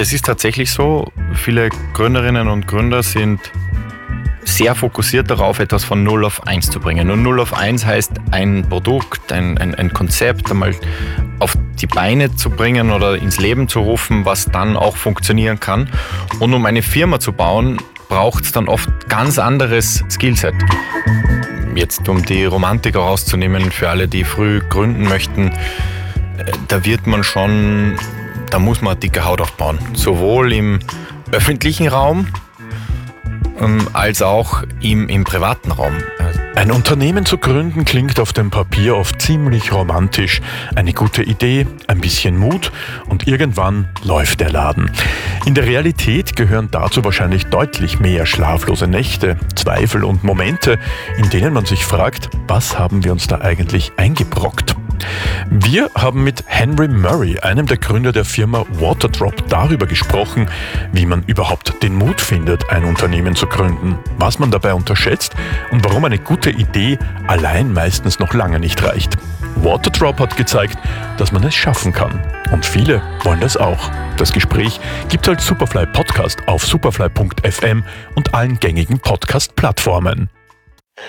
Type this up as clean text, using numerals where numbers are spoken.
Das ist tatsächlich so. Viele Gründerinnen und Gründer sind sehr fokussiert darauf, etwas von 0 auf 1 zu bringen. Und 0 auf 1 heißt, ein Produkt, ein Konzept einmal auf die Beine zu bringen oder ins Leben zu rufen, was dann auch funktionieren kann. Und um eine Firma zu bauen, braucht es dann oft ganz anderes Skillset. Jetzt, um die Romantik herauszunehmen, für alle, die früh gründen möchten, da muss man dicke Haut aufbauen. Sowohl im öffentlichen Raum als auch im privaten Raum. Ein Unternehmen zu gründen klingt auf dem Papier oft ziemlich romantisch. Eine gute Idee, ein bisschen Mut und irgendwann läuft der Laden. In der Realität gehören dazu wahrscheinlich deutlich mehr schlaflose Nächte, Zweifel und Momente, in denen man sich fragt, was haben wir uns da eigentlich eingebrockt? Wir haben mit Henry Murray, einem der Gründer der Firma Waterdrop, darüber gesprochen, wie man überhaupt den Mut findet, ein Unternehmen zu gründen, was man dabei unterschätzt und warum eine gute Idee allein meistens noch lange nicht reicht. Waterdrop hat gezeigt, dass man es schaffen kann. Und viele wollen das auch. Das Gespräch gibt es als Superfly Podcast auf superfly.fm und allen gängigen Podcast-Plattformen.